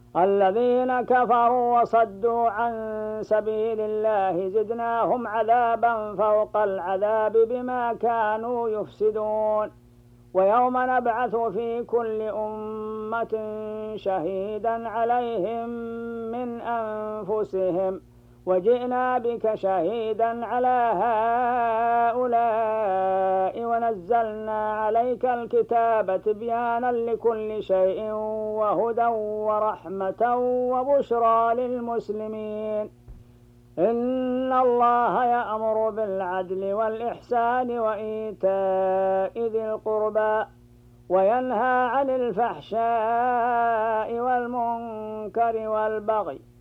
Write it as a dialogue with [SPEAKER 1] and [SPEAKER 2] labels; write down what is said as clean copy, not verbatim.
[SPEAKER 1] الذين كفروا وصدوا عن سبيل الله زدناهم عذابا فوق العذاب بما كانوا يفسدون. ويوم نبعث في كل أمة شهيدا عليهم من أنفسهم وجئنا بك شهيدا على هؤلاء ونزلنا عليك الكتاب تبيانا لكل شيء وهدى ورحمة وبشرى للمسلمين. إن الله يأمر بالعدل والإحسان وإيتاء ذي القربى وينهى عن الفحشاء والمنكر والبغي